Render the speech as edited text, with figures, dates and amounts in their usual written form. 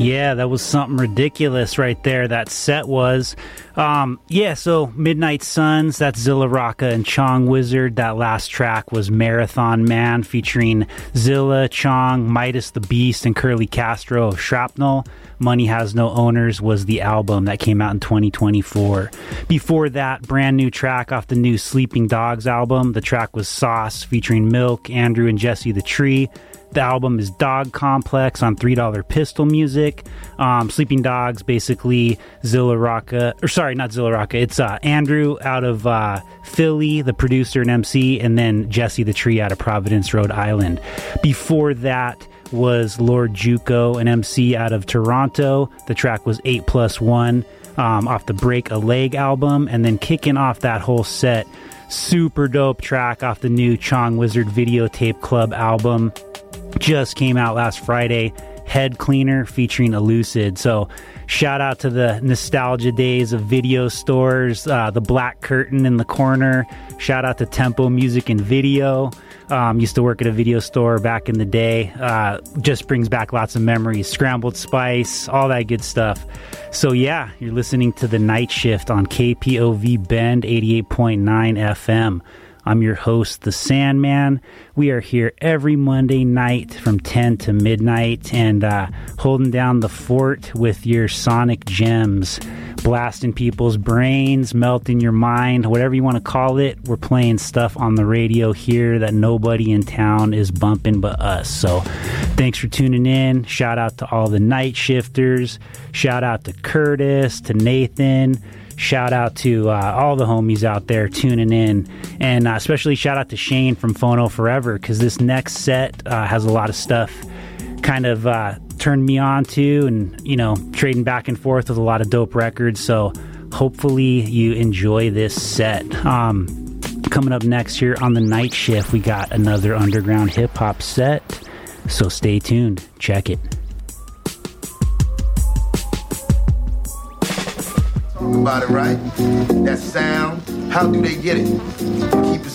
Yeah, that was something ridiculous right there. That set was. So Midnight Suns, that's Zilla Rocca and Chong Wizard. That last track was Marathon Man featuring Zilla, Chong, Midas the Beast, and Curly Castro of Shrapnel. Money Has No Owners was the album that came out in 2024. Before that, brand new track off the new Sleeping Dogs album. The track was Sauce featuring Milk, Andrew, and Jesse the Tree. The album is Dog Complex on $3 Pistol Music. Sleeping Dogs, basically Zilla Rocca, not Zilla Rocca, it's Andrew out of Philly, the producer and MC, and then Jesse the Tree out of Providence, Rhode Island. Before that was Lord Juco, an MC out of Toronto. The track was 8+1 off the Break a Leg album, and then kicking off that whole set, super dope track off the new Chong Wizard Videotape Club album. Just came out last Friday, Head Cleaner featuring Elucid. So shout out to the nostalgia days of video stores, the black curtain in the corner. Shout out to Tempo Music and Video. Used to work at a video store back in the day. Just brings back lots of memories. Scrambled Spice, all that good stuff. So yeah, you're listening to The Night Shift on KPOV Bend 88.9 FM. I'm your host, The Sandman. We are here every Monday night from 10 to midnight and holding down the fort with your sonic gems, blasting people's brains, melting your mind, whatever you want to call it. We're playing stuff on the radio here that nobody in town is bumping but us. So thanks for tuning in. Shout out to all the night shifters. Shout out to Curtis, to Nathan. Shout out to all the homies out there tuning in, and especially shout out to Shane from Phono Forever, because this next set has a lot of stuff kind of turned me on to, and trading back and forth with a lot of dope records. So hopefully you enjoy this set. Coming up next here on The Night Shift, we got another underground hip hop set, so stay tuned. Check it. About it, right? That sound, how do they get it? Keep it